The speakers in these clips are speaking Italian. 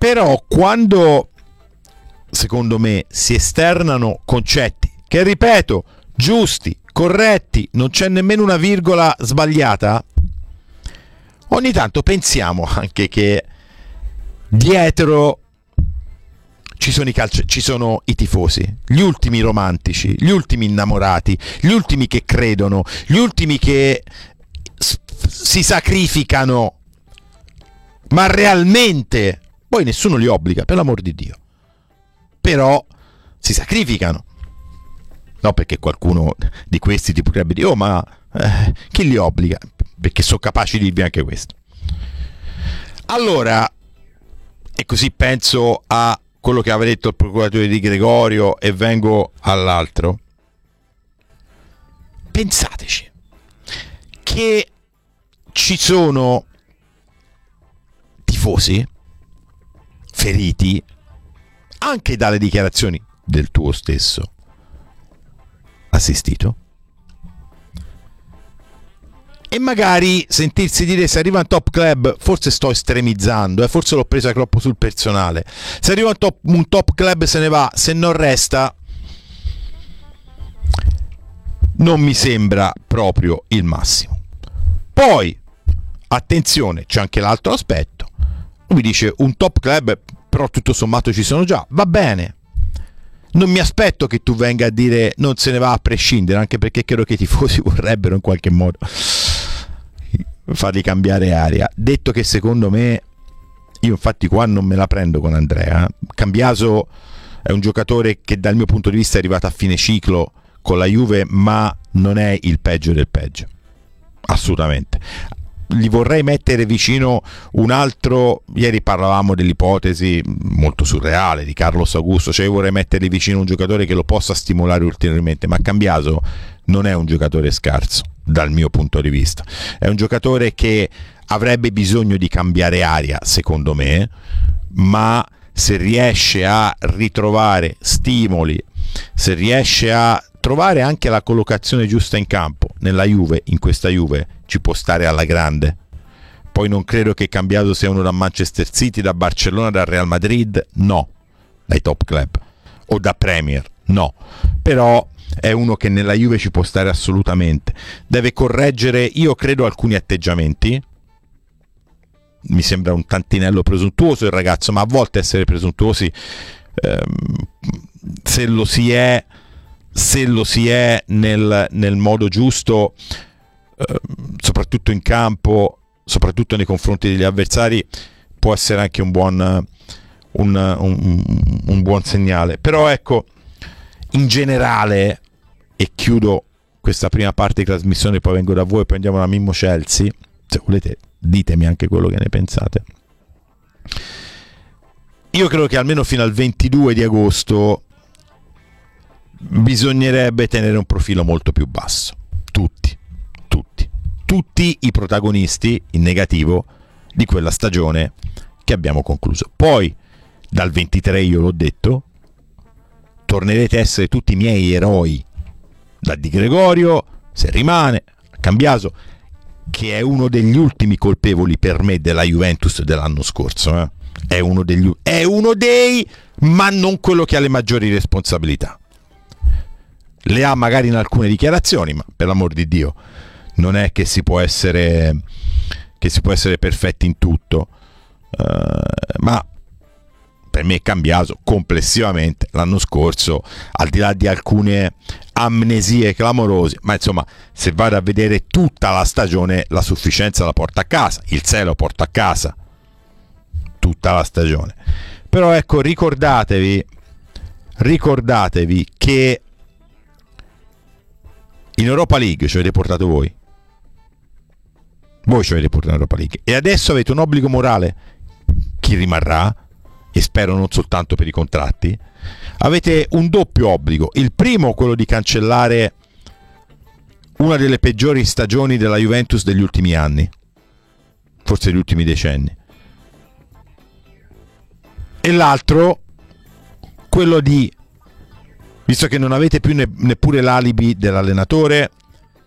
Però quando, secondo me, si esternano concetti che, ripeto, giusti, corretti, non c'è nemmeno una virgola sbagliata, ogni tanto pensiamo anche che dietro ci sono i tifosi, gli ultimi romantici, gli ultimi innamorati, gli ultimi che credono, gli ultimi che si sacrificano, ma realmente, poi nessuno li obbliga, per l'amor di Dio, però si sacrificano. No, perché qualcuno di questi ti potrebbe dire: oh, ma chi li obbliga? Perché sono capaci di dirvi anche questo. Allora, e così penso a quello che aveva detto il procuratore Di Gregorio e vengo all'altro. Pensateci che ci sono tifosi feriti anche dalle dichiarazioni del tuo stesso assistito, e magari sentirsi dire: se arriva un top club, forse sto estremizzando, forse l'ho presa troppo sul personale, se arriva un top club se ne va, se non resta non mi sembra proprio il massimo. Poi attenzione, c'è anche l'altro aspetto. Lui dice: un top club, però tutto sommato ci sono già, va bene, non mi aspetto che tu venga a dire non se ne va a prescindere, anche perché credo che i tifosi vorrebbero in qualche modo fargli cambiare aria. Detto che secondo me, io infatti qua non me la prendo con Andrea, Cambiaso è un giocatore che dal mio punto di vista è arrivato a fine ciclo con la Juve, ma non è il peggio del peggio, assolutamente. Gli vorrei mettere vicino un altro, ieri parlavamo dell'ipotesi molto surreale di Carlos Augusto, cioè io vorrei mettergli vicino un giocatore che lo possa stimolare ulteriormente, ma Cambiaso non è un giocatore scarso dal mio punto di vista, è un giocatore che avrebbe bisogno di cambiare aria secondo me, ma se riesce a ritrovare stimoli, se riesce a trovare anche la collocazione giusta in campo nella Juve, in questa Juve ci può stare alla grande. Poi non credo che Cambiaso sia uno da Manchester City, da Barcellona, da Real Madrid, no, dai top club, o da Premier, no, però è uno che nella Juve ci può stare assolutamente. Deve correggere, io credo, alcuni atteggiamenti. Mi sembra un tantinello presuntuoso il ragazzo, ma a volte essere presuntuosi, se lo si è nel modo giusto, soprattutto in campo, soprattutto nei confronti degli avversari, può essere anche un buon segnale. Però ecco, in generale, e chiudo questa prima parte di trasmissione, poi vengo da voi e poi andiamo da Mimmo Chelsea, se volete ditemi anche quello che ne pensate. Io credo che almeno fino al 22 di agosto bisognerebbe tenere un profilo molto più basso, tutti i protagonisti in negativo di quella stagione che abbiamo concluso. Poi dal 23, io l'ho detto, tornerete a essere tutti i miei eroi, da Di Gregorio, se rimane, a Cambiaso, che è uno degli ultimi colpevoli per me della Juventus dell'anno scorso, è uno dei, ma non quello che ha le maggiori responsabilità. Le ha magari in alcune dichiarazioni, ma per l'amor di Dio non è che si può essere perfetti in tutto, ma per me Cambiaso complessivamente l'anno scorso, al di là di alcune amnesie clamorose, ma insomma, se vado a vedere tutta la stagione, la sufficienza la porta a casa, il 6 lo porta a casa tutta la stagione. Però ecco, ricordatevi che in Europa League ci avete portato voi ci avete portato in Europa League, e adesso avete un obbligo morale, chi rimarrà, e spero non soltanto per i contratti, avete un doppio obbligo. Il primo, quello di cancellare una delle peggiori stagioni della Juventus degli ultimi anni, forse degli ultimi decenni, e l'altro, quello di, visto che non avete più neppure l'alibi dell'allenatore,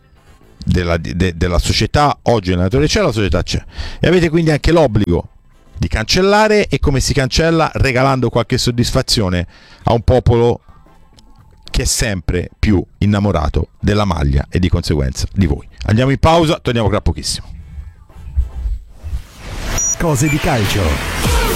della società, oggi l'allenatore c'è, la società c'è, e avete quindi anche l'obbligo di cancellare, e come si cancella? Regalando qualche soddisfazione a un popolo che è sempre più innamorato della maglia e di conseguenza di voi. Andiamo in pausa, torniamo tra pochissimo. Cose di calcio.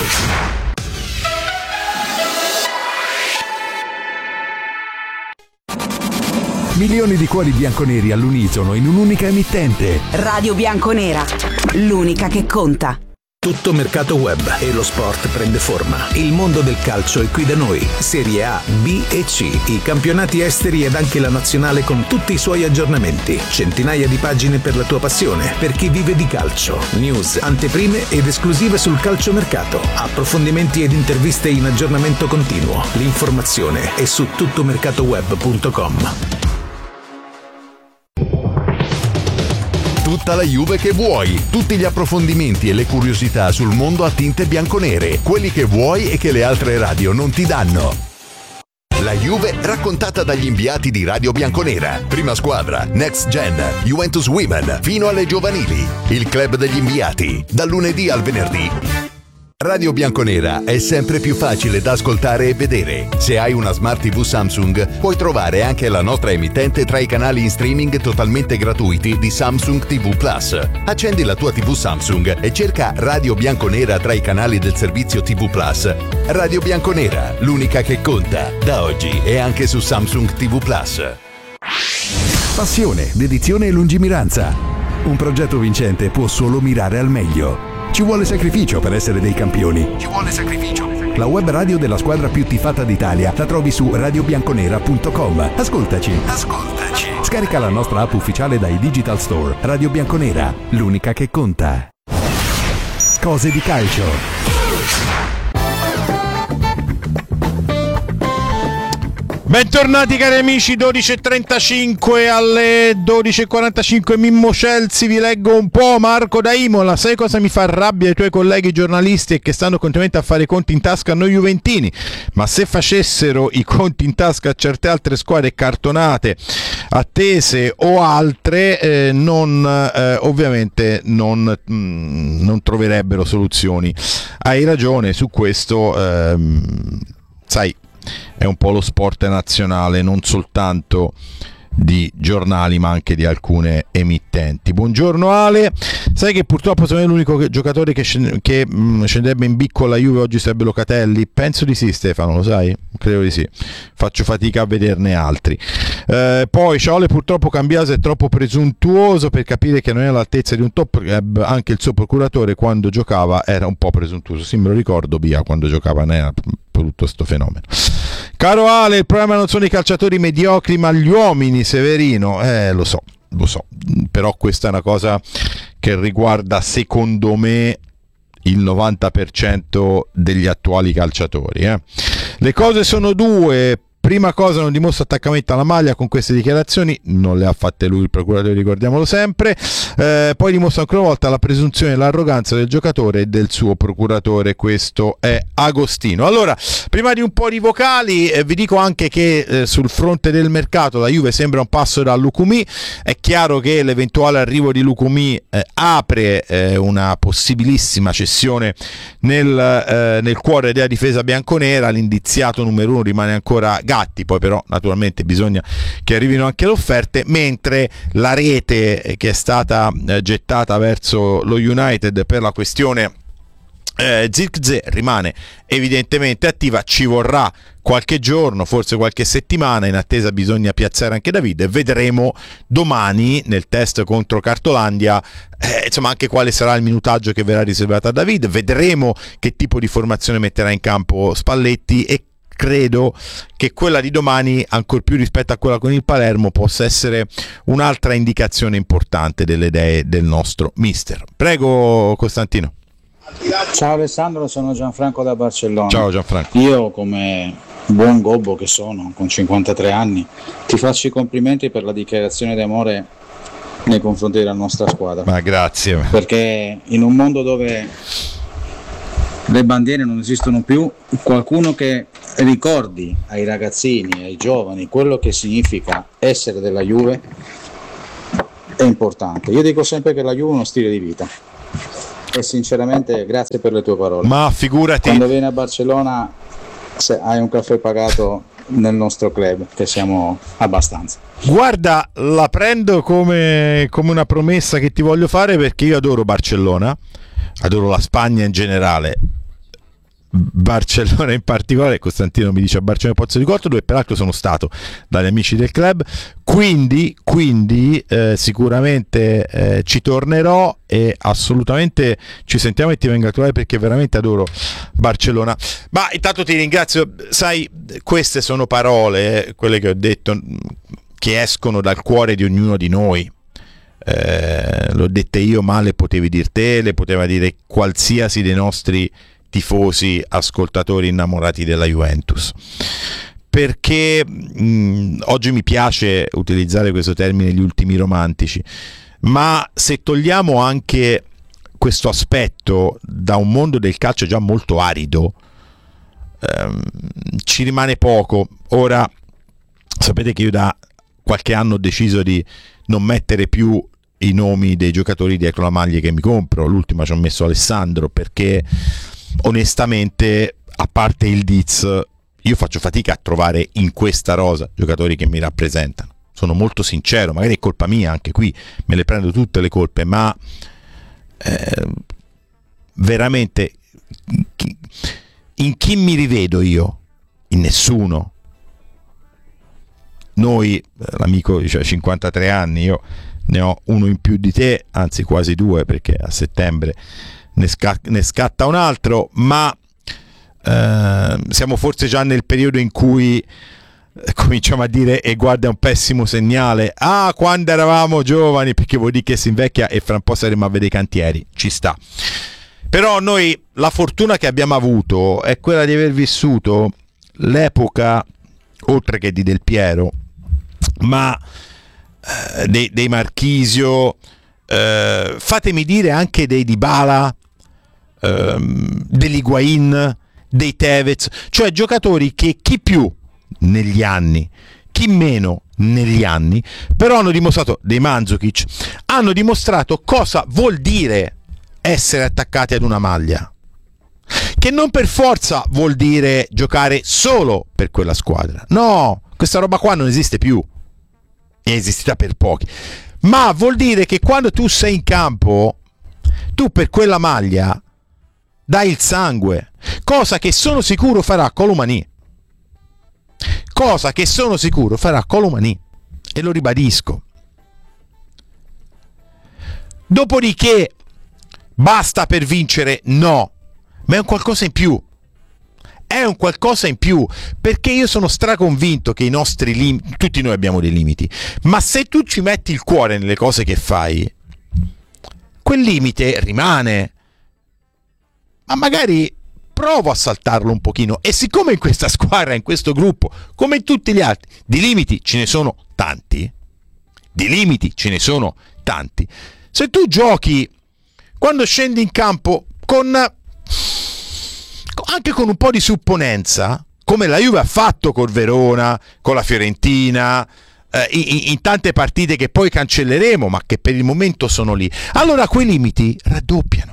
Milioni di cuori bianconeri all'unisono in un'unica emittente. Radio Bianconera, l'unica che conta. Tutto mercato web e lo sport prende forma. Il mondo del calcio è qui da noi. Serie A, B e C, i campionati esteri ed anche la nazionale con tutti i suoi aggiornamenti. Centinaia di pagine per la tua passione, per chi vive di calcio. News, anteprime ed esclusive sul calciomercato. Approfondimenti ed interviste in aggiornamento continuo. L'informazione è su tuttomercatoweb.com. Tutta la Juve che vuoi, tutti gli approfondimenti e le curiosità sul mondo a tinte bianconere, quelli che vuoi e che le altre radio non ti danno. La Juve raccontata dagli inviati di Radio Bianconera. Prima squadra, Next Gen, Juventus Women, fino alle giovanili. Il club degli inviati, dal lunedì al venerdì. Radio Bianconera è sempre più facile da ascoltare e vedere. Se hai una Smart TV Samsung, puoi trovare anche la nostra emittente tra i canali in streaming totalmente gratuiti di Samsung TV Plus. Accendi la tua TV Samsung e cerca Radio Bianconera tra i canali del servizio TV Plus. Radio Bianconera, l'unica che conta, da oggi è anche su Samsung TV Plus. Passione, dedizione e lungimiranza. Un progetto vincente può solo mirare al meglio. Ci vuole sacrificio per essere dei campioni. Ci vuole sacrificio. La web radio della squadra più tifata d'Italia la trovi su radiobianconera.com. Ascoltaci. Scarica la nostra app ufficiale dai Digital Store. Radio Bianconera, l'unica che conta. Cose di calcio. Bentornati cari amici, 12.35 alle 12.45, Mimmo Celsi, vi leggo un po'. Marco da Imola: sai cosa mi fa rabbia ai tuoi colleghi giornalisti e che stanno continuamente a fare i conti in tasca a noi juventini, ma se facessero i conti in tasca a certe altre squadre cartonate, attese o altre, ovviamente non troverebbero soluzioni. Hai ragione su questo, sai, è un po' lo sport nazionale, non soltanto di giornali ma anche di alcune emittenti. Buongiorno Ale, sai che purtroppo sono l'unico giocatore che scenderebbe in B con la Juve oggi sarebbe Locatelli? Penso di sì Stefano, lo sai? Credo di sì, faccio fatica a vederne altri. Poi Ciaole: purtroppo Cambiaso è troppo presuntuoso per capire che non è all'altezza di un top club, anche il suo procuratore quando giocava era un po' presuntuoso. Sì, me lo ricordo, Bia, quando giocava non era tutto sto fenomeno. Caro Ale, il problema non sono i calciatori mediocri ma gli uomini, Severino. Lo so, però questa è una cosa che riguarda secondo me il 90% degli attuali calciatori. Le cose sono due. Prima cosa, non dimostra attaccamento alla maglia con queste dichiarazioni, non le ha fatte lui il procuratore, ricordiamolo sempre. Poi dimostra ancora una volta la presunzione e l'arroganza del giocatore e del suo procuratore, questo è Agostino. Allora, prima di un po' di vocali, vi dico anche che sul fronte del mercato la Juve sembra un passo da Lukumi. È chiaro che l'eventuale arrivo di Lukumi apre una possibilissima cessione nel cuore della difesa bianconera. L'indiziato numero uno rimane ancora Gatti, poi però naturalmente bisogna che arrivino anche le offerte, mentre la rete che è stata gettata verso lo United per la questione Zirkzee rimane evidentemente attiva. Ci vorrà qualche giorno, forse qualche settimana, in attesa bisogna piazzare anche David e vedremo domani nel test contro Cartolandia insomma anche quale sarà il minutaggio che verrà riservato a David. Vedremo che tipo di formazione metterà in campo Spalletti e credo che quella di domani, ancor più rispetto a quella con il Palermo, possa essere un'altra indicazione importante delle idee del nostro mister. Prego Costantino. Ciao Alessandro, sono Gianfranco da Barcellona. Ciao Gianfranco. Io, come buon gobbo che sono, con 53 anni, ti faccio i complimenti per la dichiarazione d'amore nei confronti della nostra squadra. Ma grazie. Perché in un mondo dove le bandiere non esistono più, qualcuno che ricordi ai ragazzini, ai giovani, quello che significa essere della Juve è importante. Io dico sempre che la Juve è uno stile di vita. e sinceramente grazie per le tue parole. Ma figurati. Quando vieni a Barcellona, se hai un caffè pagato nel nostro club, che siamo abbastanza. Guarda, la prendo come una promessa che ti voglio fare, perché io adoro Barcellona, adoro la Spagna in generale, Barcellona in particolare. Costantino mi dice a Barcellona Pozzo di Gotto, dove peraltro sono stato dagli amici del club, quindi sicuramente ci tornerò e assolutamente ci sentiamo e ti vengo a trovare, perché veramente adoro Barcellona. Ma intanto ti ringrazio, sai, queste sono parole, quelle che ho detto, che escono dal cuore di ognuno di noi. L'ho dette io, ma le potevi dire te, le poteva dire qualsiasi dei nostri tifosi, ascoltatori innamorati della Juventus, perché oggi mi piace utilizzare questo termine, gli ultimi romantici, ma se togliamo anche questo aspetto da un mondo del calcio già molto arido, ci rimane poco. Ora sapete che io da qualche anno ho deciso di non mettere più i nomi dei giocatori dietro la maglia che mi compro. L'ultima ci ho messo Alessandro, perché onestamente, a parte il Diz, io faccio fatica a trovare in questa rosa giocatori che mi rappresentano. Sono molto sincero, magari è colpa mia, anche qui me le prendo tutte le colpe, ma veramente in chi mi rivedo io? In nessuno. Noi, l'amico dice 53 anni, io ne ho uno in più di te, anzi quasi due, perché a settembre ne scatta un altro, ma siamo forse già nel periodo in cui cominciamo a dire, e guarda, è un pessimo segnale, quando eravamo giovani, perché vuol dire che si invecchia e fra un po' saremo a vedere i cantieri. Ci sta. Però noi la fortuna che abbiamo avuto è quella di aver vissuto l'epoca, oltre che di Del Piero, ma dei Marchisio, fatemi dire anche dei Dybala, dell'Higuain, dei Tevez, cioè giocatori che chi più negli anni, chi meno negli anni, però hanno dimostrato, dei Mandzukic, hanno dimostrato cosa vuol dire essere attaccati ad una maglia, che non per forza vuol dire giocare solo per quella squadra. No, questa roba qua non esiste più, è esistita per pochi, ma vuol dire che quando tu sei in campo, tu per quella maglia dai il sangue, cosa che sono sicuro farà Colomani, e lo ribadisco. Dopodiché basta per vincere? No, ma è un qualcosa in più. È un qualcosa in più, perché io sono straconvinto che i nostri limiti, tutti noi abbiamo dei limiti, ma se tu ci metti il cuore nelle cose che fai, quel limite rimane, ma magari provo a saltarlo un pochino. E siccome in questa squadra, in questo gruppo, come in tutti gli altri, di limiti ce ne sono tanti, se tu giochi, quando scendi in campo anche con un po' di supponenza, come la Juve ha fatto col Verona, con la Fiorentina, in tante partite che poi cancelleremo, ma che per il momento sono lì, allora quei limiti raddoppiano.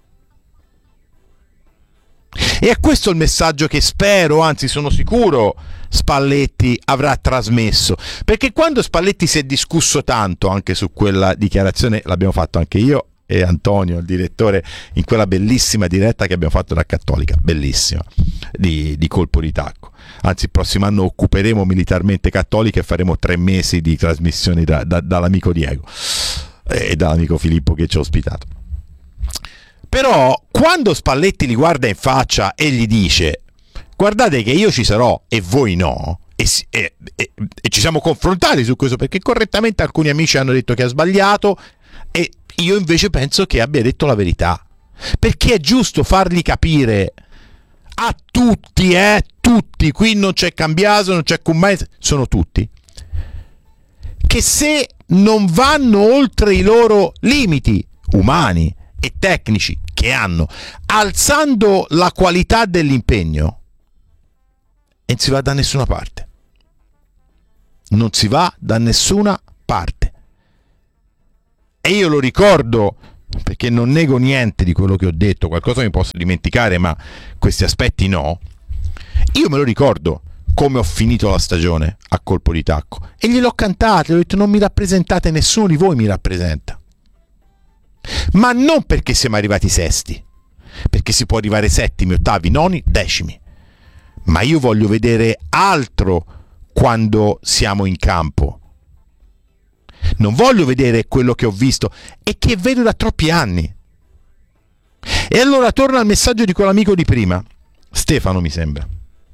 E è questo il messaggio che spero, anzi sono sicuro, Spalletti avrà trasmesso, perché quando Spalletti si è discusso tanto anche su quella dichiarazione, l'abbiamo fatto anche io e Antonio, il direttore, in quella bellissima diretta che abbiamo fatto da Cattolica, bellissima, di colpo di tacco. Anzi, il prossimo anno occuperemo militarmente Cattolica e faremo 3 mesi di trasmissioni dall'amico Diego e dall'amico Filippo che ci ha ospitato. Però quando Spalletti li guarda in faccia e gli dice: guardate che io ci sarò e voi no, e ci siamo confrontati su questo, perché correttamente alcuni amici hanno detto che ha sbagliato e io invece penso che abbia detto la verità, perché è giusto fargli capire a tutti, qui non c'è Cambiaso, non c'è Cummai, sono tutti, che se non vanno oltre i loro limiti umani e tecnici che hanno, alzando la qualità dell'impegno, non si va da nessuna parte. Non si va da nessuna parte. E io lo ricordo perché non nego niente di quello che ho detto, qualcosa mi posso dimenticare, ma questi aspetti no. Io me lo ricordo come ho finito la stagione a colpo di tacco e gliel'ho cantato, ho detto non mi rappresentate, nessuno di voi mi rappresenta, ma non perché siamo arrivati sesti, perché si può arrivare settimi, ottavi, noni, decimi, ma io voglio vedere altro quando siamo in campo. Non voglio vedere quello che ho visto e che vedo da troppi anni. E allora torna al messaggio di quell'amico di prima, Stefano mi sembra,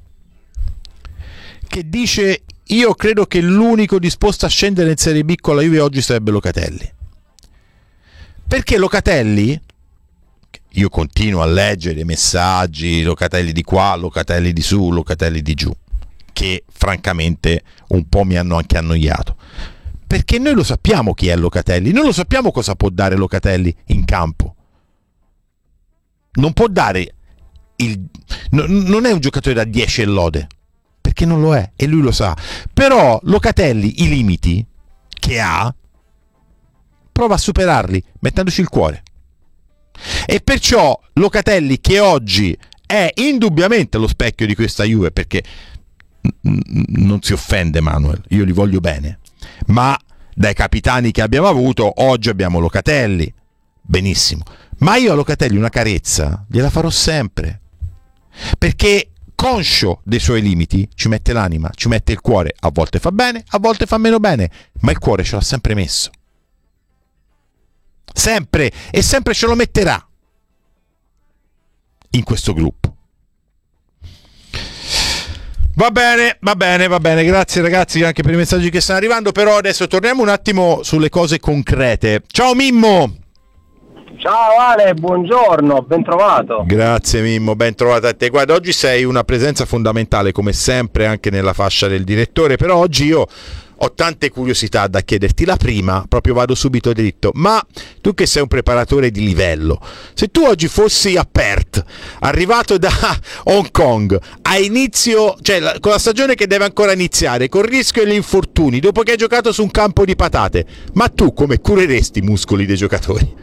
che dice: io credo che l'unico disposto a scendere in Serie B con la Juve oggi sarebbe Locatelli, perché Locatelli, io continuo a leggere i messaggi, Locatelli di qua, Locatelli di su, Locatelli di giù, che francamente un po' mi hanno anche annoiato, perché noi lo sappiamo chi è Locatelli, noi lo sappiamo cosa può dare Locatelli in campo. Non può dare non è un giocatore da 10 e lode, perché non lo è e lui lo sa, però Locatelli i limiti che ha prova a superarli mettendoci il cuore, e perciò Locatelli, che oggi è indubbiamente lo specchio di questa Juve, perché non si offende Manuel, io li voglio bene, ma dai capitani che abbiamo avuto oggi abbiamo Locatelli, benissimo, ma io a Locatelli una carezza gliela farò sempre, perché conscio dei suoi limiti ci mette l'anima, ci mette il cuore, a volte fa bene, a volte fa meno bene, ma il cuore ce l'ha sempre messo, sempre, e sempre ce lo metterà in questo gruppo. Va bene, grazie ragazzi anche per i messaggi che stanno arrivando, però adesso torniamo un attimo sulle cose concrete. Ciao Mimmo! Ciao Ale, buongiorno, ben trovato. Grazie Mimmo, ben trovato a te. Guarda, oggi sei una presenza fondamentale come sempre anche nella fascia del direttore, però oggi io ho tante curiosità da chiederti. La prima, proprio vado subito dritto, ma tu che sei un preparatore di livello, se tu oggi fossi a Perth, arrivato da Hong Kong, a inizio, cioè con la stagione che deve ancora iniziare, con il rischio degli infortuni, dopo che hai giocato su un campo di patate, ma tu come cureresti i muscoli dei giocatori?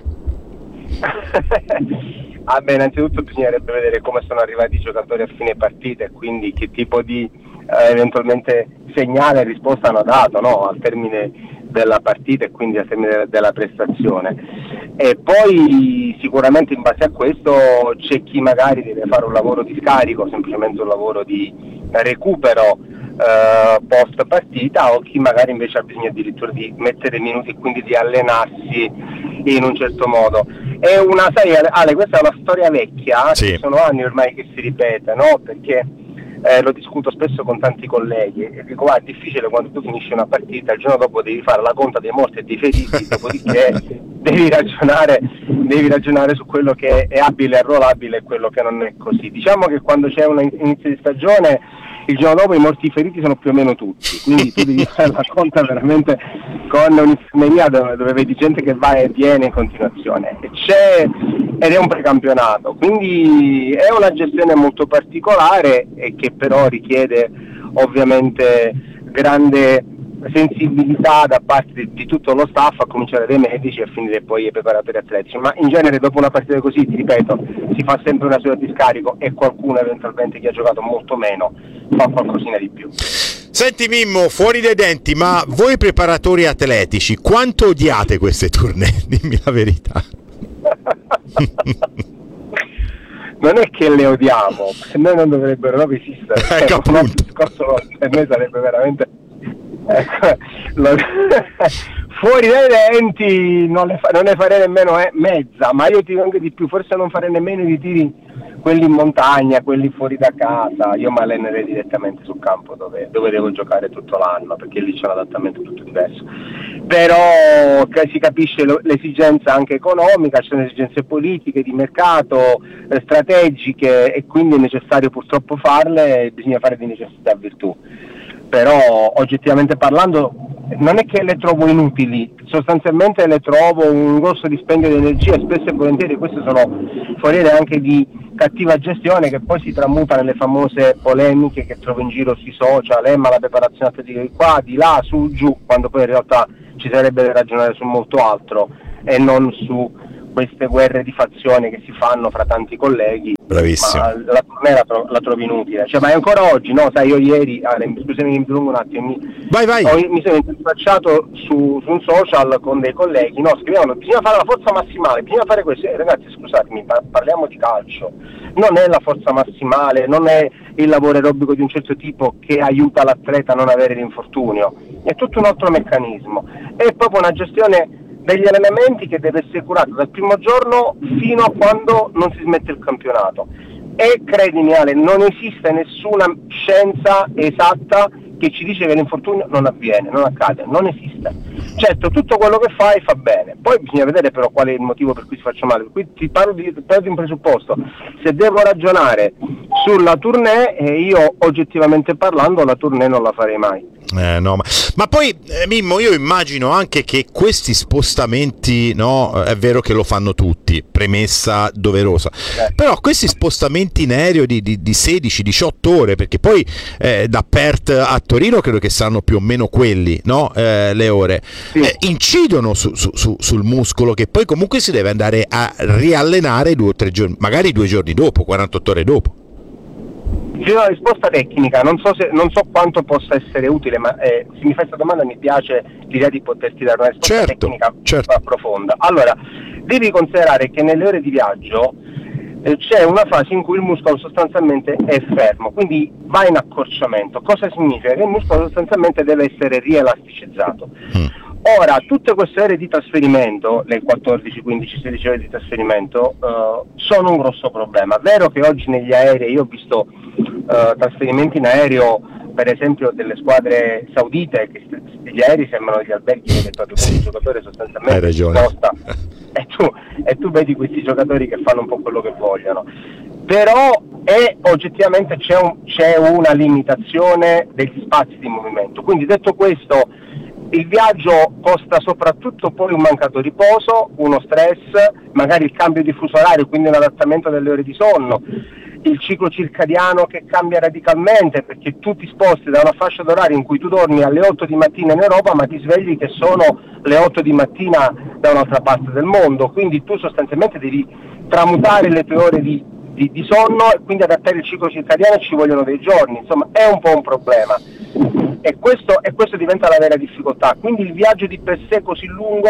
Innanzitutto bisognerebbe vedere come sono arrivati i giocatori a fine partita e quindi che tipo di eventualmente segnale e risposta hanno dato, no? Al termine della partita e quindi al termine della prestazione. E poi sicuramente in base a questo c'è chi magari deve fare un lavoro di scarico, semplicemente un lavoro di recupero post partita, o chi magari invece ha bisogno addirittura di mettere minuti e quindi di allenarsi in un certo modo. È una, sai Ale, questa è una storia vecchia, sì. Sono anni ormai che si ripete, no? Perché lo discuto spesso con tanti colleghi e dico è difficile quando tu finisci una partita, il giorno dopo devi fare la conta dei morti e dei feriti, dopodiché devi ragionare su quello che è abile e arruolabile e quello che non è così. Diciamo che quando c'è un inizio di stagione, il giorno dopo i morti e i feriti sono più o meno tutti, quindi tu devi fare la conta veramente con un'infermeria dove vedi gente che va e viene in continuazione, ed è un precampionato, quindi è una gestione molto particolare e che però richiede ovviamente grande sensibilità da parte di tutto lo staff, a cominciare dai medici e a finire poi ai preparatori atletici, ma in genere dopo una partita così, ti ripeto, si fa sempre una seduta di scarico e qualcuno eventualmente chi ha giocato molto meno fa qualcosina di più. Senti Mimmo, fuori dai denti, ma voi preparatori atletici quanto odiate queste tournée? Dimmi la verità. Non è che le odiamo, se noi non dovrebbero proprio esistere, un discorso per noi sarebbe veramente fuori dai denti, non ne farei nemmeno mezza, ma io ti dico anche di più, forse non farei nemmeno i tiri quelli in montagna, quelli fuori da casa. Io mi allenerei direttamente sul campo dove devo giocare tutto l'anno, perché lì c'è un adattamento tutto diverso, però si capisce l'esigenza anche economica, ci sono esigenze politiche, di mercato, strategiche, e quindi è necessario purtroppo farle, e bisogna fare di necessità virtù. Però oggettivamente parlando non è che le trovo inutili, sostanzialmente le trovo un grosso dispendio di energia, spesso e volentieri queste sono foriere anche di cattiva gestione che poi si tramuta nelle famose polemiche che trovo in giro sui social, ma la preparazione atletica di qua, di là, su, giù, quando poi in realtà ci sarebbe da ragionare su molto altro e non su queste guerre di fazione che si fanno fra tanti colleghi. Bravissimo. Ma la tournée la trovo inutile, cioè, ma è ancora oggi, no? Sai, io ieri, scusami, mi dilungo un attimo, mi sono interfacciato su un social con dei colleghi, no? Scrivevano, bisogna fare la forza massimale, bisogna fare questo. Ragazzi, scusatemi, parliamo di calcio, non è la forza massimale, non è il lavoro aerobico di un certo tipo che aiuta l'atleta a non avere l'infortunio, è tutto un altro meccanismo, è proprio una gestione degli allenamenti che deve essere curata dal primo giorno fino a quando non si smette il campionato. E credimi Ale, non esiste nessuna scienza esatta che ci dice che l'infortunio non avviene, non accade, non esiste. Certo, tutto quello che fai fa bene, poi bisogna vedere però qual è il motivo per cui si faccia male. Qui ti parlo di un presupposto: se devo ragionare sulla tournée, io oggettivamente parlando la tournée non la farei mai. No, ma poi Mimmo, io immagino anche che questi spostamenti, no, è vero che lo fanno tutti, premessa doverosa, però questi spostamenti in aereo di 16-18 ore, perché poi da Perth a Torino credo che saranno più o meno quelli, no, le ore, sì, incidono sul muscolo, che poi comunque si deve andare a riallenare 2 o 3 giorni, magari 2 giorni dopo, 48 ore dopo. C'è una risposta tecnica, non so quanto possa essere utile, ma se mi fai questa domanda mi piace l'idea di poterti dare una risposta tecnica profonda. Allora, devi considerare che nelle ore di viaggio c'è una fase in cui il muscolo sostanzialmente è fermo, quindi va in accorciamento. Cosa significa? Che il muscolo sostanzialmente deve essere rielasticizzato. Ora, tutte queste ore di trasferimento, le 14, 15, 16 ore di trasferimento, sono un grosso problema. Vero che oggi negli aerei, io ho visto trasferimenti in aereo, per esempio delle squadre saudite, che gli aerei sembrano degli alberghi veri e propri, quindi il giocatore sostanzialmente si sposta e tu vedi questi giocatori che fanno un po' quello che vogliono. Però oggettivamente c'è una limitazione degli spazi di movimento. Quindi, detto questo, il viaggio costa soprattutto poi un mancato riposo, uno stress, magari il cambio di fuso orario, quindi un adattamento delle ore di sonno, il ciclo circadiano che cambia radicalmente, perché tu ti sposti da una fascia d'orario in cui tu dormi alle 8 di mattina in Europa, ma ti svegli che sono le 8 di mattina da un'altra parte del mondo, quindi tu sostanzialmente devi tramutare le tue ore di sonno e quindi adattare il ciclo circadiano, ci vogliono dei giorni, insomma è un po' un problema. E questo diventa la vera difficoltà. Quindi il viaggio di per sé così lungo,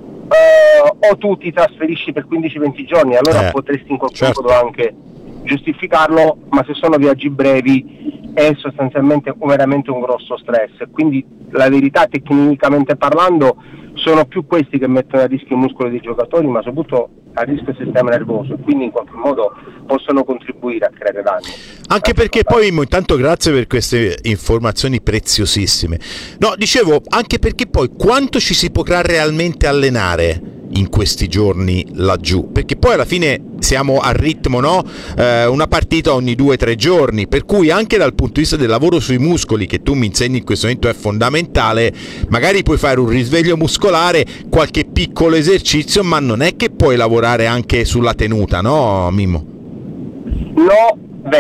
o tu ti trasferisci per 15-20 giorni, allora potresti in qualche modo anche giustificarlo, ma se sono viaggi brevi è sostanzialmente veramente un grosso stress. Quindi la verità, tecnicamente parlando, sono più questi che mettono a rischio i muscoli dei giocatori, ma soprattutto a rischio il sistema nervoso, quindi in qualche modo possono contribuire a creare danni. Anche perché poi, intanto grazie per queste informazioni preziosissime. No, dicevo, anche perché poi quanto ci si potrà realmente allenare in questi giorni laggiù, perché poi alla fine siamo al ritmo, no? Una partita ogni 2-3 giorni, per cui anche dal punto di vista del lavoro sui muscoli, che tu mi insegni in questo momento, è fondamentale. Magari puoi fare un risveglio muscolare, qualche piccolo esercizio, ma non è che puoi lavorare anche sulla tenuta, no Mimmo? No,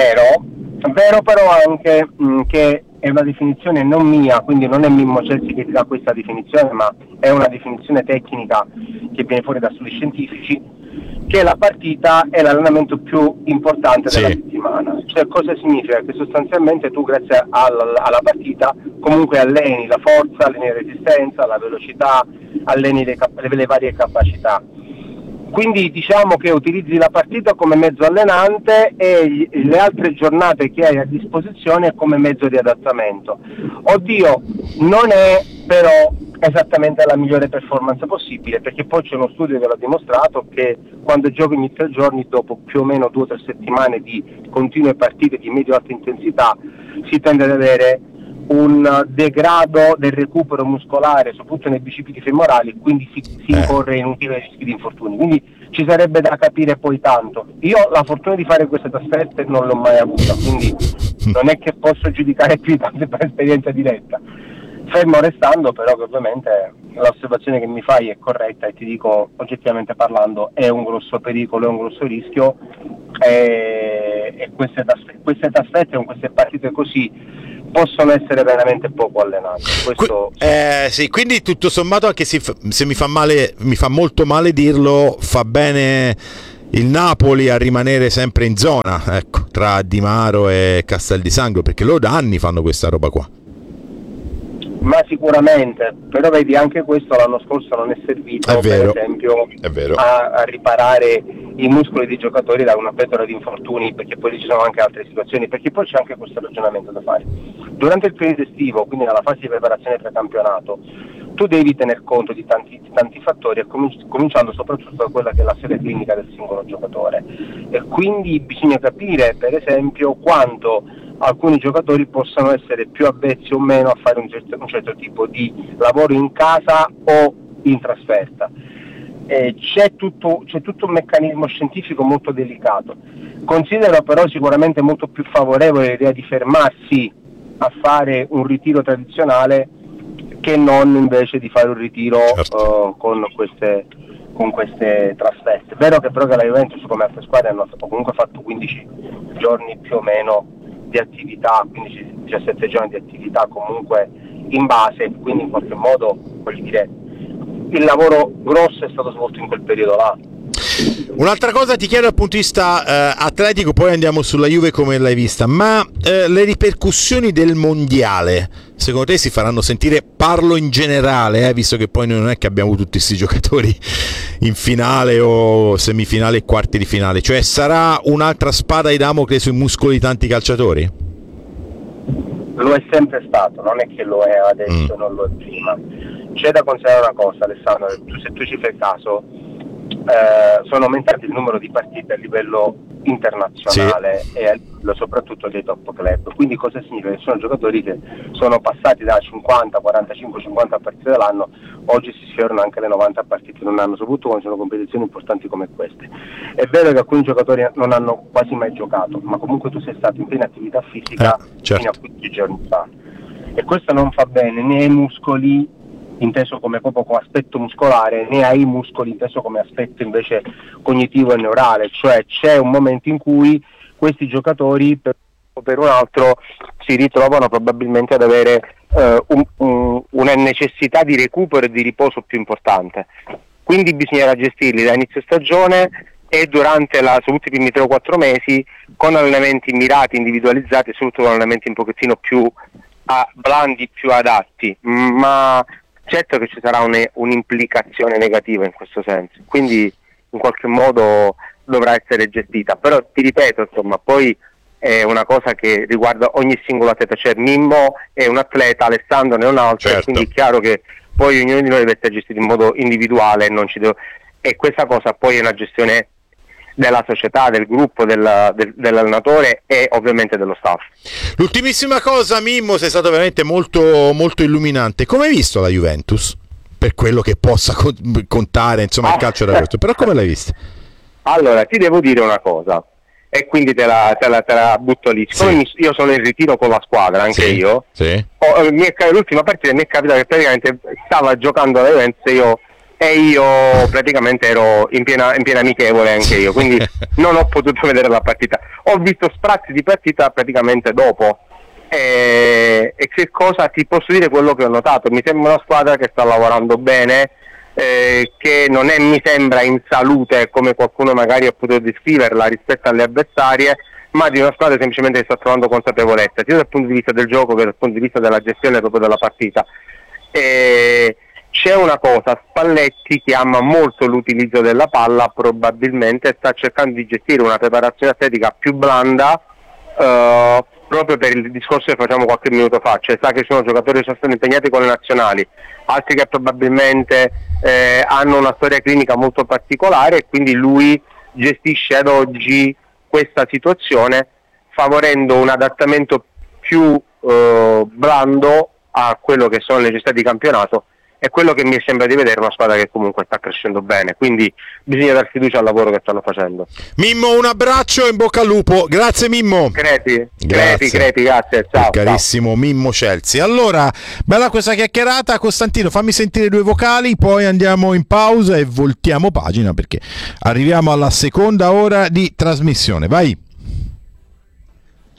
vero però anche che è una definizione non mia, quindi non è Mimmo Celsi che ti dà questa definizione, ma è una definizione tecnica che viene fuori da studi scientifici, che la partita è l'allenamento più importante della settimana. Cioè, cosa significa? Che sostanzialmente tu, grazie alla partita, comunque alleni la forza, alleni la resistenza, la velocità, alleni le varie capacità. Quindi diciamo che utilizzi la partita come mezzo allenante e le altre giornate che hai a disposizione come mezzo di adattamento. Oddio, non è però esattamente la migliore performance possibile, perché poi c'è uno studio che l'ha dimostrato che quando giochi ogni 3 giorni, dopo più o meno 2 o 3 settimane di continue partite di medio-alta intensità, si tende ad avere un degrado del recupero muscolare, soprattutto nei bicipiti femorali, quindi si incorre in un rischi di infortuni. Quindi ci sarebbe da capire poi tanto. Io la fortuna di fare queste trasferte non l'ho mai avuta, quindi non è che posso giudicare più di tanto per esperienza diretta. Fermo restando però che ovviamente l'osservazione che mi fai è corretta e ti dico, oggettivamente parlando, è un grosso pericolo, è un grosso rischio, e queste trasferte con queste partite così possono essere veramente poco allenati. Questo sì, quindi tutto sommato, anche se mi fa molto male dirlo, fa bene il Napoli a rimanere sempre in zona, ecco, tra Di Maro e Castel di Sangro, perché loro da anni fanno questa roba qua. Ma sicuramente, però vedi, anche questo l'anno scorso non è servito, per esempio, a riparare i muscoli dei giocatori da una pletora di infortuni, perché poi ci sono anche altre situazioni, perché poi c'è anche questo ragionamento da fare. Durante il periodo estivo, quindi nella fase di preparazione precampionato, tu devi tener conto di tanti fattori, cominciando soprattutto da quella che è la storia clinica del singolo giocatore, e quindi bisogna capire, per esempio, quanto alcuni giocatori possano essere più avvezzi o meno a fare un certo tipo di lavoro in casa o in trasferta. C'è tutto un meccanismo scientifico molto delicato. Considero però sicuramente molto più favorevole l'idea di fermarsi a fare un ritiro tradizionale che non invece di fare un ritiro con queste trasferte. Vero che però che la Juventus, come altre squadre, hanno comunque fatto 15 giorni più o meno di attività, 15-17 giorni di attività comunque in base, quindi in qualche modo, voglio dire, il lavoro grosso è stato svolto in quel periodo là. Un'altra cosa ti chiedo dal punto di vista atletico, poi andiamo sulla Juve come l'hai vista, ma le ripercussioni del mondiale secondo te si faranno sentire? Parlo in generale, visto che poi noi non è che abbiamo tutti questi giocatori in finale o semifinale e quarti di finale, cioè sarà un'altra spada di Damocle sui muscoli di tanti calciatori? Lo è sempre stato, non è che lo è adesso, non lo è prima. C'è da considerare una cosa, Alessandro, se tu ci fai caso, sono aumentati il numero di partite a livello internazionale, sì, e soprattutto dei top club. Quindi cosa significa? Che sono giocatori che sono passati da 50, 45, 50 partite all'anno, oggi si sfiorano anche le 90 partite in un anno, soprattutto quando sono competizioni importanti come queste. È vero che alcuni giocatori non hanno quasi mai giocato, ma comunque tu sei stato in piena attività fisica fino a 15 giorni fa, e questo non fa bene né ai muscoli, inteso come proprio come aspetto muscolare, né ai muscoli inteso come aspetto invece cognitivo e neurale. Cioè c'è un momento in cui questi giocatori per un altro si ritrovano probabilmente ad avere una necessità di recupero e di riposo più importante, quindi bisognerà gestirli da inizio stagione e durante soprattutto i primi 3 o 4 mesi con allenamenti mirati, individualizzati, e soprattutto con allenamenti un pochettino più blandi, più adatti, ma certo che ci sarà un'implicazione negativa in questo senso, quindi in qualche modo dovrà essere gestita. Però ti ripeto, insomma, poi è una cosa che riguarda ogni singolo atleta, cioè Mimmo è un atleta, Alessandro ne è un altro, certo. Quindi è chiaro che poi ognuno di noi deve essere gestito in modo individuale, e questa cosa poi è una gestione della società, del gruppo, dell'allenatore e ovviamente dello staff. L'ultimissima cosa, Mimmo, sei stato veramente molto, molto illuminante. Come hai visto la Juventus? Per quello che possa contare, insomma, il calcio da questo, però come l'hai vista? Allora, ti devo dire una cosa, e quindi te la butto lì. Siccome io sono in ritiro con la squadra, anche io, l'ultima partita mi è capitato che praticamente stava giocando la Juventus e io praticamente ero in piena amichevole anche io, quindi non ho potuto vedere la partita. Ho visto sprazzi di partita praticamente dopo, e che cosa ti posso dire? Quello che ho notato, mi sembra una squadra che sta lavorando bene, che non mi sembra in salute come qualcuno magari ha potuto descriverla rispetto alle avversarie, ma di una squadra semplicemente che sta trovando consapevolezza sia dal punto di vista del gioco che dal punto di vista della gestione proprio della partita. C'è una cosa, Spalletti, che ama molto l'utilizzo della palla, probabilmente sta cercando di gestire una preparazione atletica più blanda, proprio per il discorso che facciamo qualche minuto fa, cioè sa che ci sono giocatori che sono stati impegnati con le nazionali, altri che probabilmente hanno una storia clinica molto particolare, e quindi lui gestisce ad oggi questa situazione favorendo un adattamento più blando a quello che sono le necessità di campionato. È quello che mi sembra di vedere una squadra che comunque sta crescendo bene, quindi bisogna dar fiducia al lavoro che stanno facendo. Mimmo, un abbraccio e in bocca al lupo. Grazie Mimmo. Creti, grazie, ciao. Carissimo, ciao. Mimmo Chelsea. Allora, bella questa chiacchierata. Costantino, fammi sentire 2 vocali, poi andiamo in pausa e voltiamo pagina, perché arriviamo alla seconda ora di trasmissione. Vai.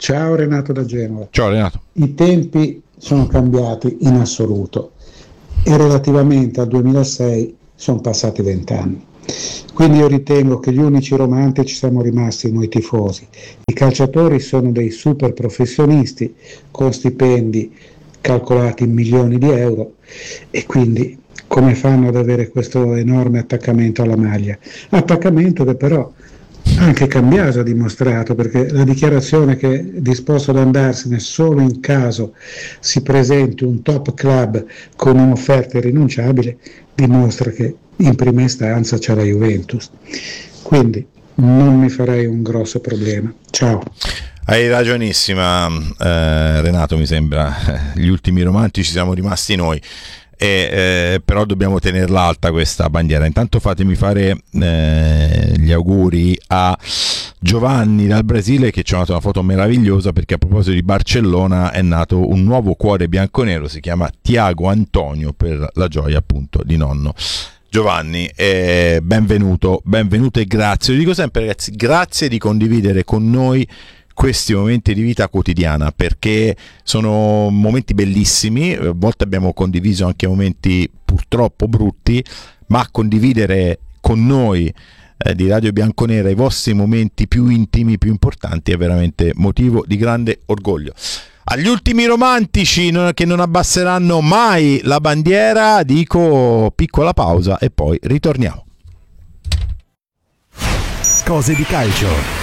Ciao Renato da Genova. Ciao Renato. I tempi sono cambiati in assoluto e relativamente al 2006 sono passati 20 anni. Quindi io ritengo che gli unici romantici siamo rimasti noi tifosi. I calciatori sono dei super professionisti con stipendi calcolati in milioni di euro e quindi come fanno ad avere questo enorme attaccamento alla maglia? Attaccamento che però anche Cambiaso ha dimostrato, perché la dichiarazione che è disposto ad andarsene solo in caso si presenti un top club con un'offerta irrinunciabile dimostra che in prima istanza c'è la Juventus, quindi non mi farei un grosso problema. Ciao. Hai ragionissima Renato, mi sembra, gli ultimi romantici siamo rimasti noi. Però dobbiamo tenerla alta questa bandiera. Intanto fatemi fare gli auguri a Giovanni dal Brasile, che ci ha dato una foto meravigliosa, perché a proposito di Barcellona è nato un nuovo cuore bianconero, si chiama Tiago Antonio, per la gioia appunto di nonno Giovanni. Benvenuto e grazie. Lo dico sempre, ragazzi, grazie di condividere con noi questi momenti di vita quotidiana, perché sono momenti bellissimi. A volte abbiamo condiviso anche momenti purtroppo brutti, ma condividere con noi di Radio Bianconera i vostri momenti più intimi, più importanti, è veramente motivo di grande orgoglio. Agli ultimi romantici che non abbasseranno mai la bandiera dico piccola pausa e poi ritorniamo. Cose di calcio.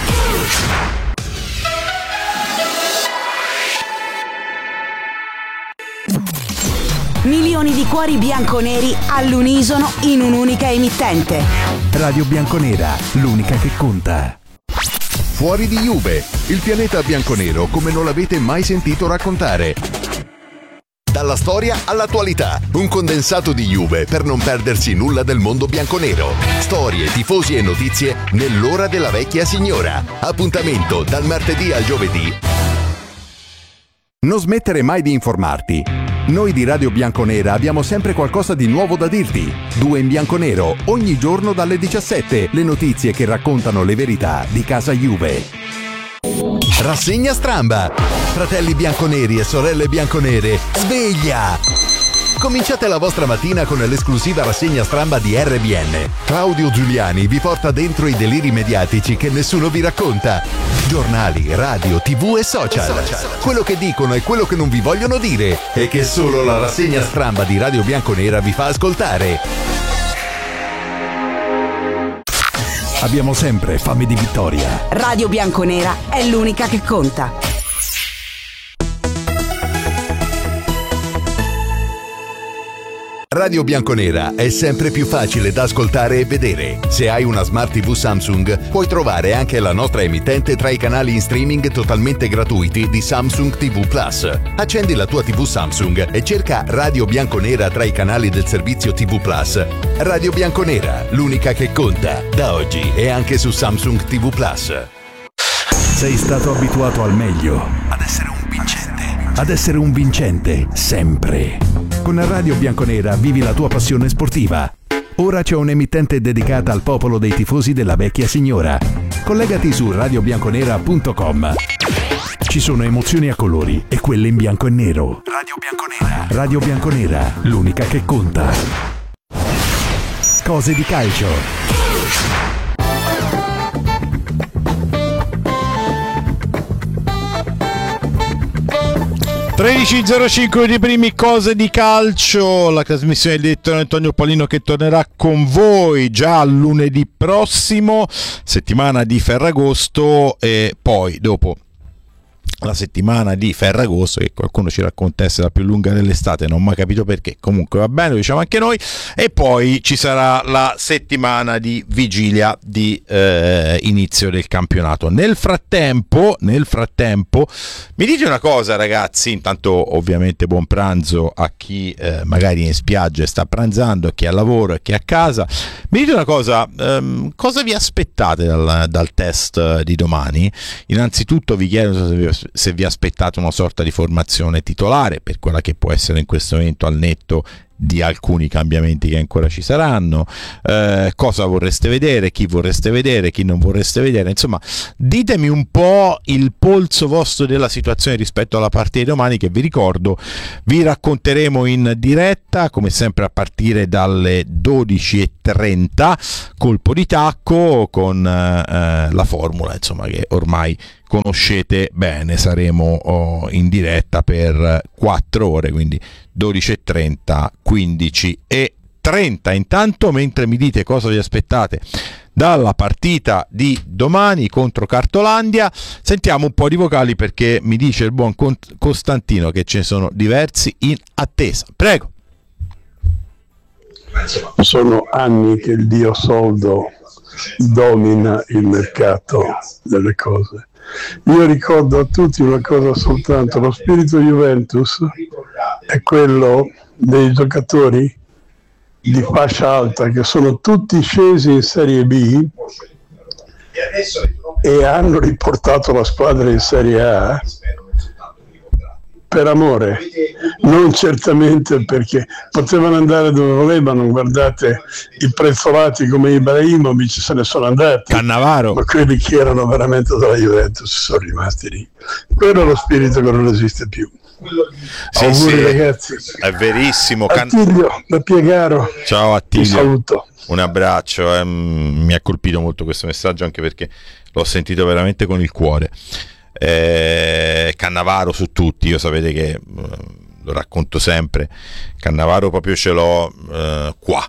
Milioni di cuori bianconeri all'unisono in un'unica emittente. Radio Bianconera, l'unica che conta. Fuori di Juve, il pianeta bianconero come non l'avete mai sentito raccontare. Dalla storia all'attualità, un condensato di Juve per non perdersi nulla del mondo bianconero. Storie, tifosi e notizie nell'ora della vecchia signora. Appuntamento dal martedì al giovedì. Non smettere mai di informarti. Noi di Radio Bianconera abbiamo sempre qualcosa di nuovo da dirti. 2 in bianconero, ogni giorno dalle 17, le notizie che raccontano le verità di casa Juve. Rassegna Stramba. Fratelli bianconeri e sorelle bianconere, sveglia! Cominciate la vostra mattina con l'esclusiva rassegna stramba di RBN. Claudio Giuliani vi porta dentro i deliri mediatici che nessuno vi racconta. Giornali, radio, TV e social. Quello che dicono e quello che non vi vogliono dire e che solo la rassegna stramba di Radio Bianconera vi fa ascoltare. Abbiamo sempre fame di vittoria. Radio Bianconera è l'unica che conta. Radio Bianconera è sempre più facile da ascoltare e vedere. Se hai una Smart TV Samsung, puoi trovare anche la nostra emittente tra i canali in streaming totalmente gratuiti di Samsung TV Plus. Accendi la tua TV Samsung e cerca Radio Bianconera tra i canali del servizio TV Plus. Radio Bianconera, l'unica che conta, da oggi e anche su Samsung TV Plus. Sei stato abituato al meglio, ad essere un vincente, sempre. Con Radio Bianconera vivi la tua passione sportiva. Ora c'è un'emittente dedicata al popolo dei tifosi della vecchia signora. Collegati su radiobianconera.com. Ci sono emozioni a colori e quelle in bianco e nero. Radio Bianconera. Radio Bianconera, l'unica che conta. Cose di calcio. 13.05 di primi cose di calcio, la trasmissione del direttore Antonio Paolino che tornerà con voi già lunedì prossimo, settimana di Ferragosto, e poi dopo la settimana di Ferragosto, che qualcuno ci racconta essere la più lunga dell'estate, non ho mai capito perché, comunque va bene, lo diciamo anche noi, e poi ci sarà la settimana di vigilia di inizio del campionato. Nel frattempo mi dite una cosa, ragazzi, intanto ovviamente buon pranzo a chi magari è in spiaggia e sta pranzando, a chi è al lavoro e chi è a casa. Mi dite una cosa, cosa vi aspettate dal test di domani? Innanzitutto vi chiedo se vi aspettate una sorta di formazione titolare per quella che può essere in questo momento, al netto di alcuni cambiamenti che ancora ci saranno, cosa vorreste vedere, chi non vorreste vedere, insomma ditemi un po' il polso vostro della situazione rispetto alla partita di domani, che vi ricordo vi racconteremo in diretta come sempre a partire dalle 12:30, colpo di tacco con la formula, insomma, che ormai conoscete bene. Saremo in diretta per 4 ore, quindi 12:30, 15:30. Intanto, mentre mi dite cosa vi aspettate dalla partita di domani contro Cartolandia, sentiamo un po' di vocali, perché mi dice il buon Costantino che ce ne sono diversi in attesa. Prego. Sono anni che il dio soldo domina il mercato delle cose. Io ricordo a tutti una cosa soltanto: lo spirito Juventus è quello dei giocatori di fascia alta che sono tutti scesi in Serie B e hanno riportato la squadra in Serie A per amore, non certamente perché potevano andare dove volevano. Guardate i prezzolati come Ibrahimovic, se ne sono andati, Cannavaro, ma quelli che erano veramente della Juventus sono rimasti lì. Quello è lo spirito che non esiste più. Sì, auguri, sì, ragazzi, è verissimo. Attilio da Piegaro, ciao Attilio, ti saluto, un abbraccio. Mi ha colpito molto questo messaggio, anche perché l'ho sentito veramente con il cuore. Cannavaro su tutti, io sapete che lo racconto sempre, Cannavaro proprio ce l'ho qua,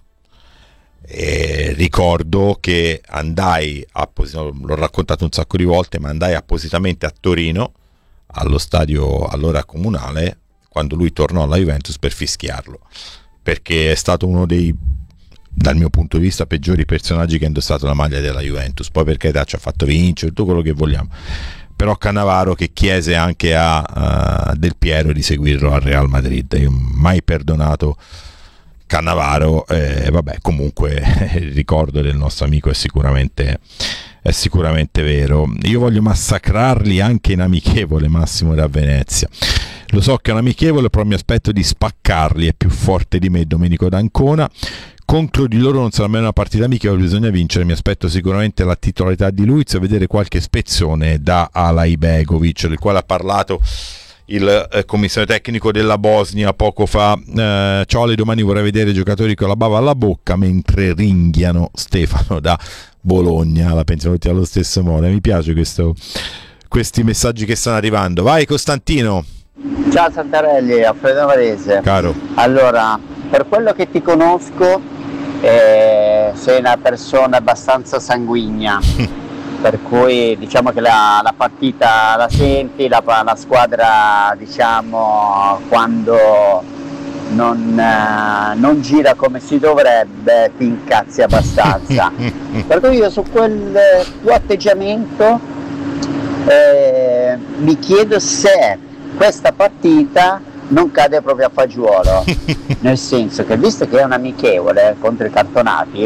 e ricordo che andai l'ho raccontato un sacco di volte, ma andai appositamente a Torino allo stadio allora comunale quando lui tornò alla Juventus per fischiarlo, perché è stato uno dei, dal mio punto di vista, peggiori personaggi che ha indossato la maglia della Juventus. Poi per carità ci ha fatto vincere tutto quello che vogliamo, però Cannavaro che chiese anche a Del Piero di seguirlo al Real Madrid. Io mai perdonato Cannavaro, vabbè, comunque il ricordo del nostro amico è sicuramente vero. Io voglio massacrarli anche in amichevole, Massimo da Venezia. Lo so che è un amichevole, però mi aspetto di spaccarli, è più forte di me Domenico d'Ancona. Contro di loro non sarà mai una partita amichevole, bisogna vincere. Mi aspetto sicuramente la titolarità di Luiz e vedere qualche spezzone da Alay Begovic, del quale ha parlato il commissario tecnico della Bosnia poco fa. Ciao Ale, domani vorrei vedere i giocatori con la bava alla bocca mentre ringhiano Stefano da Bologna. La pensano tutti allo stesso modo. Mi piace questi messaggi che stanno arrivando. Vai Costantino. Ciao Santarelli, Alfredo Varese. Caro. Allora, per quello che ti conosco, sei una persona abbastanza sanguigna, per cui diciamo che la partita la senti, la squadra, diciamo, quando non gira come si dovrebbe ti incazzi abbastanza. Per cui io su quel tuo atteggiamento mi chiedo se questa partita non cade proprio a fagiolo, nel senso che, visto che è un amichevole contro i cartonati,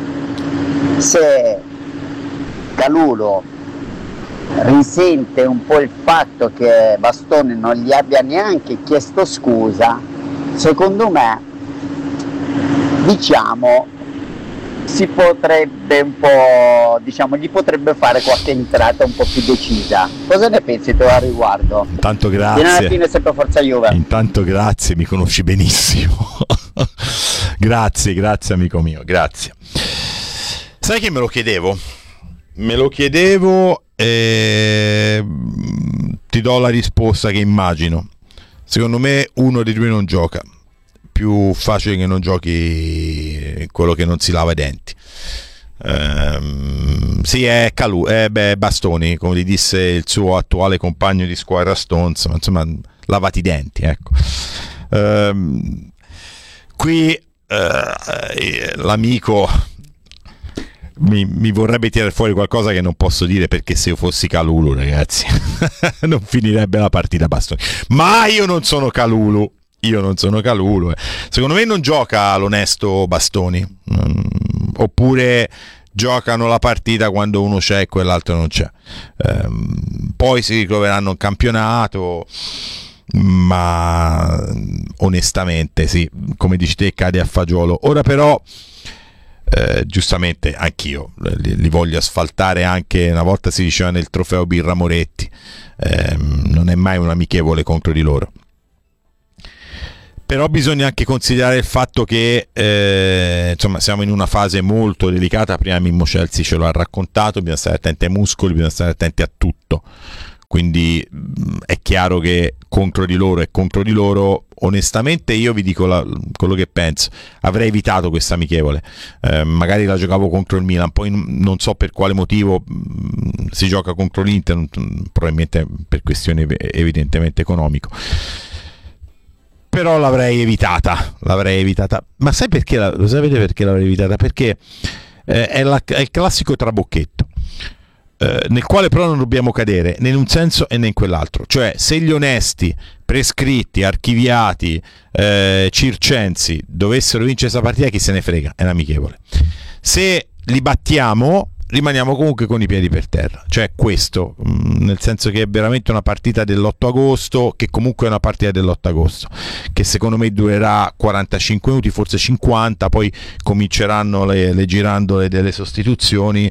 se Kalulu risente un po' il fatto che Bastoni non gli abbia neanche chiesto scusa, secondo me, diciamo, si potrebbe un po', diciamo, gli potrebbe fare qualche entrata un po' più decisa. Cosa ne pensi tu a riguardo? Intanto grazie. Fino alla fine sempre forza Juve. Intanto grazie, mi conosci benissimo. grazie amico mio, grazie. Sai che me lo chiedevo e ti do la risposta che immagino. Secondo me uno dei due non gioca. Più facile che non giochi quello che non si lava i denti. Sì, è Bastoni, come gli disse il suo attuale compagno di squadra Stones, ma insomma, lavati i denti, ecco. Qui l'amico mi vorrebbe tirare fuori qualcosa che non posso dire, perché se io fossi Kalulu, ragazzi, non finirebbe la partita Bastoni. Ma io non sono Kalulu. Secondo me non gioca l'onesto Bastoni, oppure giocano la partita quando uno c'è e quell'altro non c'è. Poi si ritroveranno in campionato, ma onestamente sì, come dici te, cade a fagiolo. Ora però giustamente anch'io li voglio asfaltare, anche una volta si diceva nel trofeo Birra Moretti, non è mai un amichevole contro di loro, però bisogna anche considerare il fatto che insomma siamo in una fase molto delicata. Prima Mimmo Celsi ce lo ha raccontato, bisogna stare attenti ai muscoli, bisogna stare attenti a tutto, quindi è chiaro che contro di loro onestamente io vi dico quello che penso, avrei evitato questa amichevole, magari la giocavo contro il Milan, poi non so per quale motivo si gioca contro l'Inter, probabilmente per questioni evidentemente economico, però l'avrei evitata. Ma sai perché? Lo sapete perché l'avrei evitata? Perché è il classico trabocchetto, nel quale però non dobbiamo cadere né in un senso e né in quell'altro. Cioè, se gli onesti, prescritti, archiviati, circensi dovessero vincere questa partita, chi se ne frega, è un'amichevole. Se li battiamo, rimaniamo comunque con i piedi per terra, cioè questo, nel senso che è veramente una partita dell'8 agosto, che comunque è una partita dell'8 agosto, che secondo me durerà 45 minuti, forse 50, poi cominceranno le girandole delle sostituzioni,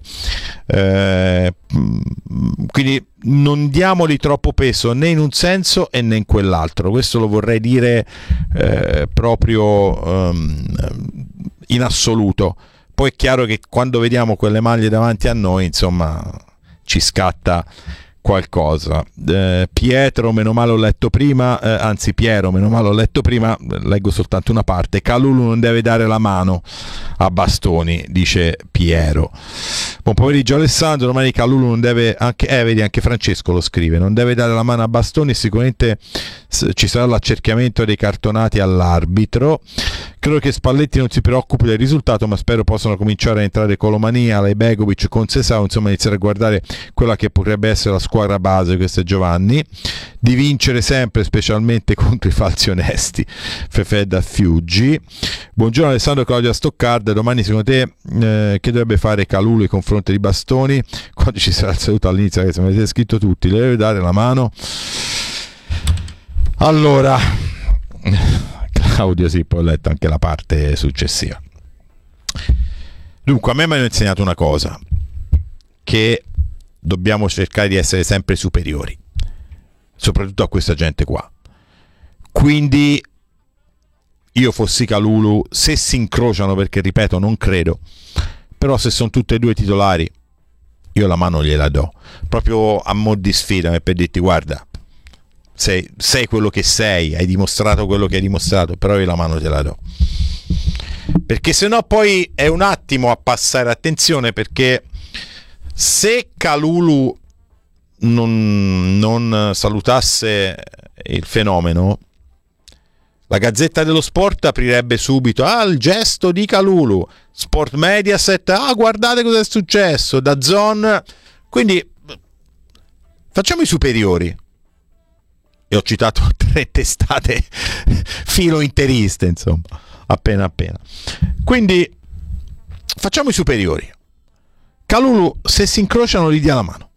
quindi non diamoli troppo peso né in un senso e né in quell'altro, questo lo vorrei dire proprio in assoluto. Poi è chiaro che quando vediamo quelle maglie davanti a noi, insomma, ci scatta qualcosa. Piero, meno male ho letto prima, Piero, meno male ho letto prima, leggo soltanto una parte. Kalulu non deve dare la mano a Bastoni, dice Piero. Buon pomeriggio Alessandro, domani Kalulu non deve, vedi anche Francesco lo scrive, non deve dare la mano a Bastoni, sicuramente ci sarà l'accerchiamento dei cartonati all'arbitro. Credo che Spalletti non si preoccupi del risultato, ma spero possano cominciare a entrare Colomania, Lejbegovic, Concesao, insomma iniziare a guardare quella che potrebbe essere la squadra base, questo è Giovanni, di vincere sempre, specialmente contro i falsi onesti. Fefe da Fiuggi. Buongiorno Alessandro, Claudia Stoccarda, domani secondo te che dovrebbe fare Kalulu nei confronti di Bastoni? Quando ci sarà il saluto all'inizio, che se mi avete scritto tutti, le deve dare la mano? Allora, Claudio, sì, poi ho letto anche la parte successiva. Dunque, a me mi hanno insegnato una cosa, che dobbiamo cercare di essere sempre superiori, soprattutto a questa gente qua. Quindi io fossi Kalulu, se si incrociano, perché ripeto non credo, però se sono tutte e due titolari io la mano gliela do, proprio a mo' di sfida, per dirti guarda, sei quello che sei, hai dimostrato quello che hai dimostrato, però io la mano te la do, perché sennò poi è un attimo a passare. Attenzione, perché se Kalulu non salutasse il fenomeno, la Gazzetta dello Sport aprirebbe subito il gesto di Kalulu, Sport Mediaset, guardate cosa è successo, DAZN, quindi facciamo i superiori. E ho citato 3 testate filo interiste, insomma, appena. Quindi facciamo i superiori. Kalulu, se si incrociano, gli dia la mano.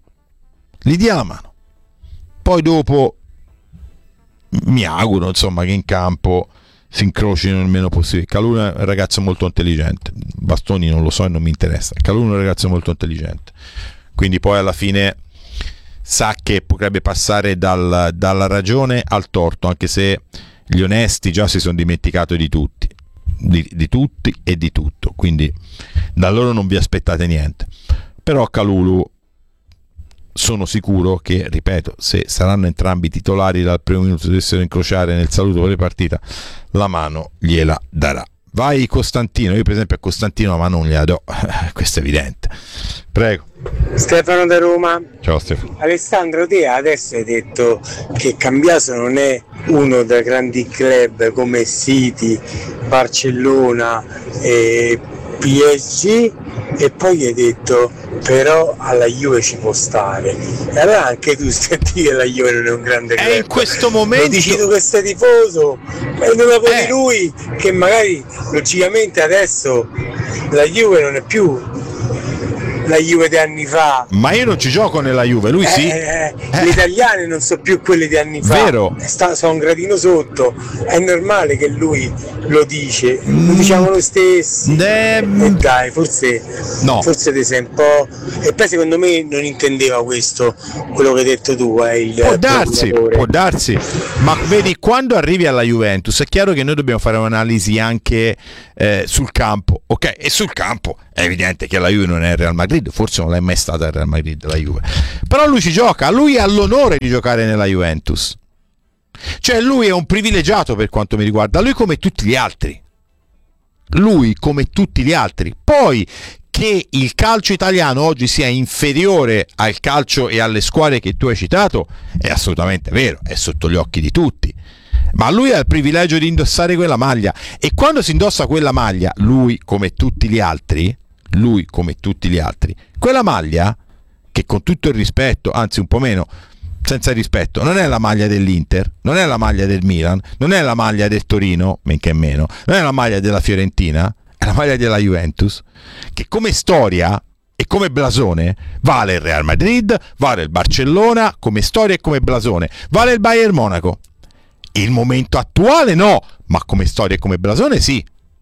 Poi dopo mi auguro, insomma, che in campo si incrocino il meno possibile. Kalulu è un ragazzo molto intelligente, Bastoni non lo so e non mi interessa. Kalulu è un ragazzo molto intelligente, quindi poi alla fine sa che potrebbe passare dalla ragione al torto, anche se gli onesti già si sono dimenticati di tutti, di tutti e di tutto, quindi da loro non vi aspettate niente. Però Kalulu sono sicuro che, ripeto, se saranno entrambi titolari dal primo minuto, dovessero incrociare nel saluto per le partita, la mano gliela darà. Vai Costantino, io per esempio a Costantino la mano non gliela do, questo è evidente. Prego. Stefano da Roma. Ciao Stefano. Alessandro, te adesso hai detto che Cambiaso non è uno dei grandi club come City, Barcellona e PSG, e poi hai detto però alla Juve ci può stare, e allora anche tu stai a dire che la Juve non è un grande club. In questo momento lo dici tu che sei tifoso, e non lo puoi lui che magari logicamente adesso la Juve non è più la Juve di anni fa. Ma io non ci gioco nella Juve, lui sì. Le italiane non so più quelle di anni fa. Vero. Sono un gradino sotto. È normale che lui lo dice. Lo diciamo lo stesso. Dai, forse ti sei un po'. E poi secondo me non intendeva questo, quello che hai detto tu. Può darsi. Ma vedi, quando arrivi alla Juventus è chiaro che noi dobbiamo fare un'analisi anche sul campo, ok? E sul campo è evidente che la Juve non è il Real Madrid, forse non l'è mai stata il Real Madrid la Juve, però lui ci gioca, lui ha l'onore di giocare nella Juventus, cioè lui è un privilegiato per quanto mi riguarda, lui come tutti gli altri. Poi che il calcio italiano oggi sia inferiore al calcio e alle squadre che tu hai citato è assolutamente vero, è sotto gli occhi di tutti, ma lui ha il privilegio di indossare quella maglia, e quando si indossa quella maglia, lui come tutti gli altri, quella maglia, che con tutto il rispetto, anzi un po' meno, senza rispetto, non è la maglia dell'Inter, non è la maglia del Milan, non è la maglia del Torino, men che meno, non è la maglia della Fiorentina, è la maglia della Juventus, che come storia e come blasone vale il Real Madrid, vale il Barcellona, come storia e come blasone vale il Bayern Monaco. Il momento attuale no, ma come storia e come blasone sì.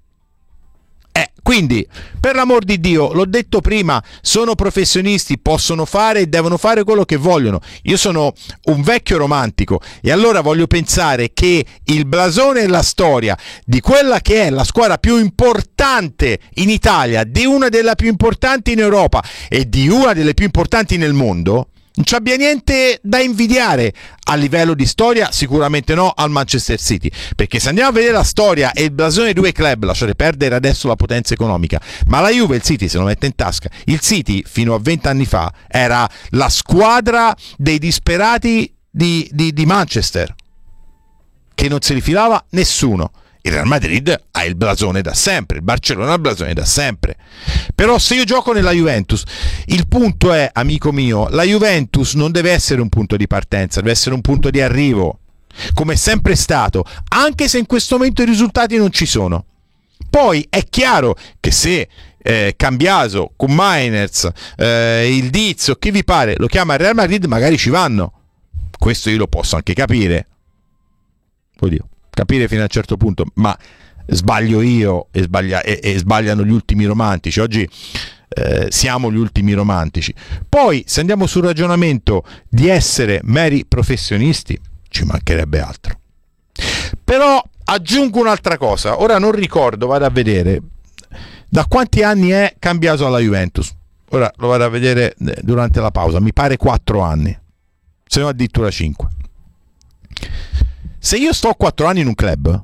Quindi, per l'amor di Dio, l'ho detto prima, sono professionisti, possono fare e devono fare quello che vogliono. Io sono un vecchio romantico e allora voglio pensare che il blasone e la storia di quella che è la squadra più importante in Italia, di una delle più importanti in Europa e di una delle più importanti nel mondo, non ci abbia niente da invidiare a livello di storia, sicuramente no al Manchester City, perché se andiamo a vedere la storia e il blasone dei due club, lasciate perdere adesso la potenza economica, ma la Juve il City se lo mette in tasca. Il City fino a 20 anni fa era la squadra dei disperati di Manchester, che non se li filava nessuno. Il Real Madrid ha il blasone da sempre, il Barcellona ha il blasone da sempre. Però se io gioco nella Juventus, il punto è, amico mio, la Juventus non deve essere un punto di partenza, deve essere un punto di arrivo, come è sempre stato, anche se in questo momento i risultati non ci sono. Poi è chiaro che se Cambiaso, con Mainers, il Dizio, chi vi pare, lo chiama il Real Madrid, magari ci vanno. Questo io lo posso anche capire. Oddio. Capire fino a un certo punto, ma sbaglio io e sbagliano gli ultimi romantici. Oggi siamo gli ultimi romantici. Poi se andiamo sul ragionamento di essere meri professionisti, ci mancherebbe altro. Però aggiungo un'altra cosa, ora non ricordo, vado a vedere da quanti anni è Cambiaso alla Juventus. Ora lo vado a vedere durante la pausa, mi pare 4 anni, se no addirittura 5. Se io sto 4 anni in un club,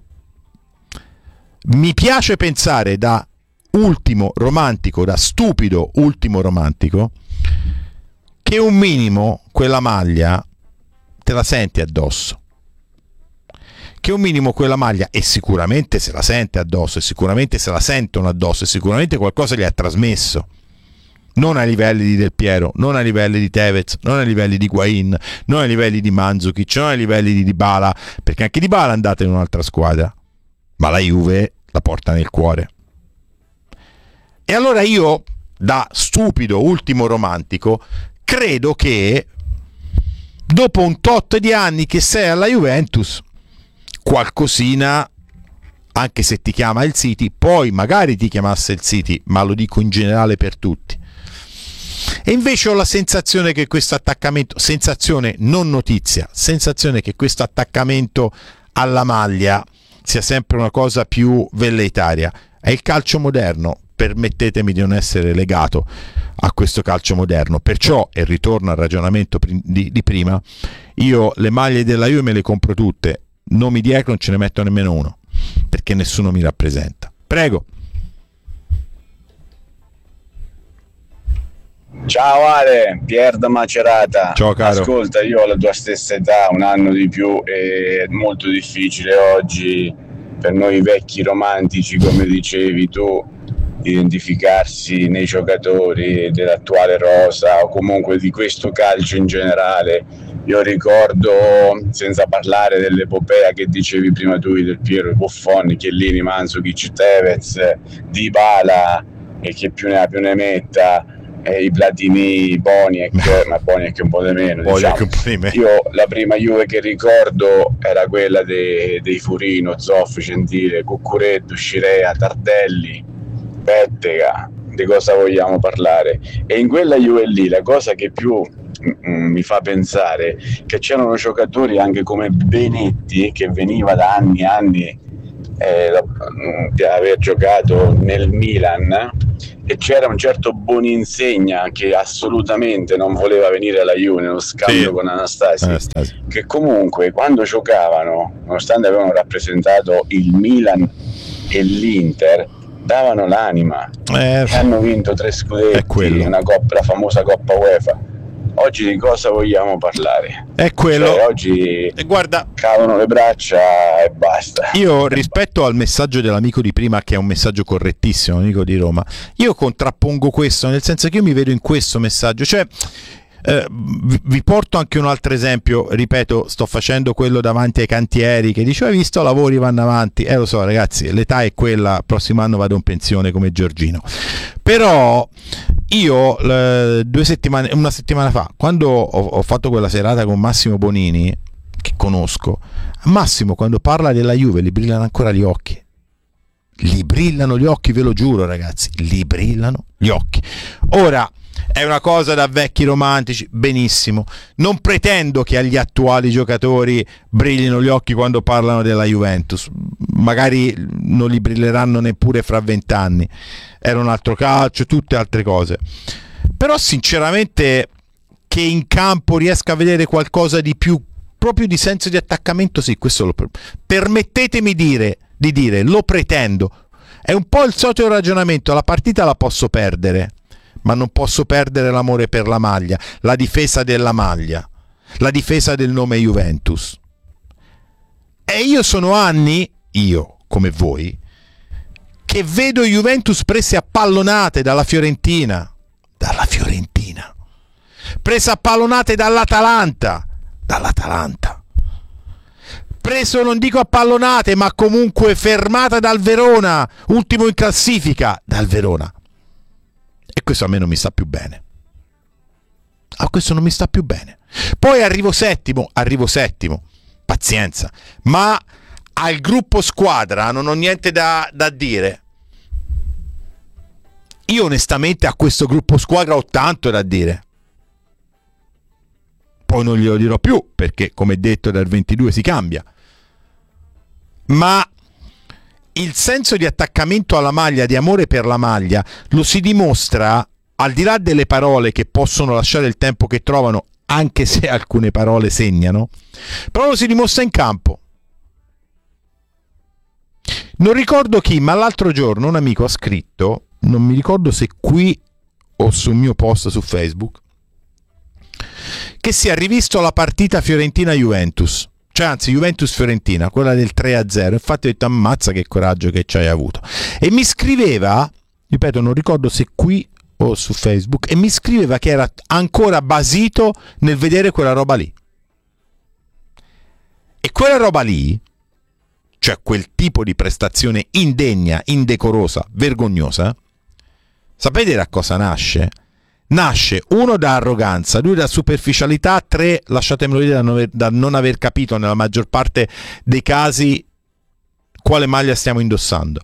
mi piace pensare da ultimo romantico, da stupido ultimo romantico, che un minimo quella maglia te la senti addosso. Che un minimo quella maglia, e sicuramente se la sente addosso, e sicuramente se la sentono addosso, e sicuramente qualcosa gli ha trasmesso. Non ai livelli di Del Piero, non ai livelli di Tevez, non ai livelli di Higuain, non ai livelli di Mandzukic, non ai livelli di Dybala, perché anche Dybala è andata in un'altra squadra, ma la Juve la porta nel cuore. E allora io, da stupido ultimo romantico, credo che dopo un tot di anni che sei alla Juventus, qualcosina, anche se ti chiama il City, poi magari ti chiamasse il City, ma lo dico in generale per tutti. E invece ho la sensazione che questo attaccamento, sensazione non notizia, sensazione che questo attaccamento alla maglia sia sempre una cosa più velleitaria. È il calcio moderno, permettetemi di non essere legato a questo calcio moderno, perciò, e ritorno al ragionamento di prima, io le maglie della Juve me le compro tutte, nomi dietro non ce ne metto nemmeno uno, perché nessuno mi rappresenta. Prego. Ciao Ale, Pier da Macerata. Ciao caro. Ascolta, io ho la tua stessa età, un anno di più, e è molto difficile oggi per noi vecchi romantici, come dicevi tu, identificarsi nei giocatori dell'attuale rosa o comunque di questo calcio in generale. Io ricordo, senza parlare dell'epopea che dicevi prima tu, Del Piero, Buffon, Chiellini, Mandzukic, Tevez, Dybala e che più ne ha più ne metta, i Platini, Boniek, ma Boniek un po' di meno, diciamo. Io la prima Juve che ricordo era quella dei Furino, Zoffi, Gentile, Cuccureddu, Scirea, Tardelli, Bettega. Di cosa vogliamo parlare? E in quella Juve lì la cosa che più mi fa pensare che c'erano giocatori anche come Benetti, che veniva da anni e anni di aver giocato nel Milan, e c'era un certo Boninsegna che assolutamente non voleva venire alla Juve nello scambio con Anastasi, che comunque quando giocavano, nonostante avevano rappresentato il Milan e l'Inter, davano l'anima, hanno vinto 3 scudetti, una coppa, la famosa Coppa UEFA. Oggi di cosa vogliamo parlare? È quello. Cioè, oggi guarda, cadono le braccia e basta. Io rispetto al messaggio dell'amico di prima, che è un messaggio correttissimo, amico di Roma, io contrappongo questo, nel senso che io mi vedo in questo messaggio, cioè vi porto anche un altro esempio, ripeto, sto facendo quello davanti ai cantieri che dice hai visto, lavori vanno avanti, lo so ragazzi, l'età è quella, prossimo anno vado in pensione come Giorgino, però io una settimana fa, quando ho fatto quella serata con Massimo Bonini, che conosco, Massimo quando parla della Juve gli brillano ancora gli occhi, ve lo giuro ragazzi, gli brillano gli occhi. Ora è una cosa da vecchi romantici, benissimo, non pretendo che agli attuali giocatori brillino gli occhi quando parlano della Juventus, magari non li brilleranno neppure fra 20 anni, era un altro calcio, tutte altre cose, però sinceramente che in campo riesca a vedere qualcosa di più, proprio di senso di attaccamento, sì, questo permettetemi di dire, lo pretendo. È un po' il solito ragionamento, la partita la posso perdere, ma non posso perdere l'amore per la maglia, la difesa della maglia, la difesa del nome Juventus. E io sono anni, io come voi, che vedo Juventus prese a pallonate dalla Fiorentina, prese a pallonate dall'Atalanta, preso, non dico a pallonate, ma comunque fermata dal Verona, ultimo in classifica, dal Verona. E questo a me non mi sta più bene. Poi arrivo settimo, pazienza, ma al gruppo squadra non ho niente da dire. Io onestamente a questo gruppo squadra ho tanto da dire. Poi non glielo dirò più, perché come detto dal 22 si cambia. Ma il senso di attaccamento alla maglia, di amore per la maglia, lo si dimostra al di là delle parole che possono lasciare il tempo che trovano, anche se alcune parole segnano, però lo si dimostra in campo. Non ricordo chi, ma l'altro giorno un amico ha scritto, non mi ricordo se qui o sul mio post su Facebook, che si è rivisto la partita Fiorentina-Juventus. Cioè, anzi, Juventus-Fiorentina, quella del 3-0. Infatti ho detto, ammazza che coraggio che ci hai avuto. E mi scriveva, ripeto, non ricordo se qui o su Facebook, e mi scriveva che era ancora basito nel vedere quella roba lì. E quella roba lì, cioè quel tipo di prestazione indegna, indecorosa, vergognosa, sapete da cosa nasce? Nasce, 1, da arroganza, 2, da superficialità, 3, lasciatemelo dire, da non aver capito nella maggior parte dei casi quale maglia stiamo indossando.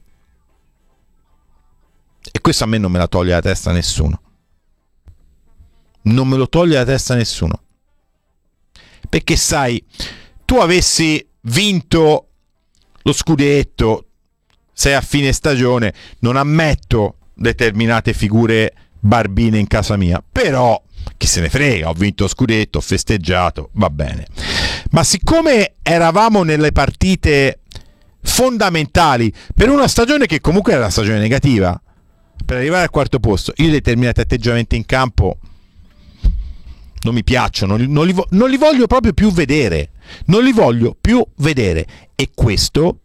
E questo a me non me la toglie da testa nessuno. Non me lo toglie da testa nessuno. Perché sai, tu avessi vinto lo scudetto, sei a fine stagione, non ammetto determinate figure barbine in casa mia, però chi se ne frega, ho vinto lo scudetto, ho festeggiato, va bene. Ma siccome eravamo nelle partite fondamentali per una stagione che comunque era una stagione negativa, per arrivare al quarto posto, io determinati atteggiamenti in campo non mi piacciono, non li voglio proprio più vedere, e questo,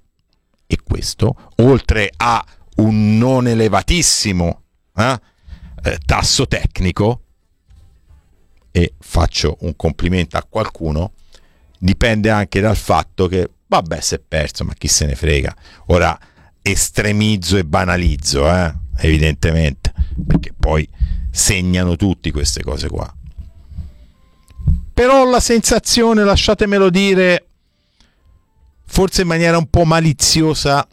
oltre a un non elevatissimo tasso tecnico, e faccio un complimento a qualcuno, dipende anche dal fatto che vabbè, si è perso, ma chi se ne frega. Ora estremizzo e banalizzo, evidentemente, perché poi segnano tutti queste cose qua. Però ho la sensazione, lasciatemelo dire, forse in maniera un po' maliziosa,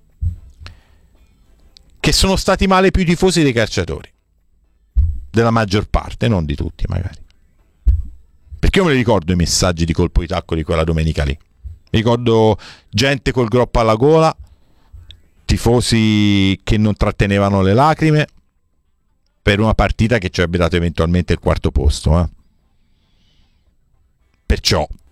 che sono stati male più i tifosi dei calciatori, della maggior parte, non di tutti magari, perché io me li ricordo i messaggi di colpo di tacco di quella domenica lì, mi ricordo gente col groppo alla gola, tifosi che non trattenevano le lacrime per una partita che ci avrebbe dato eventualmente il quarto posto, Perciò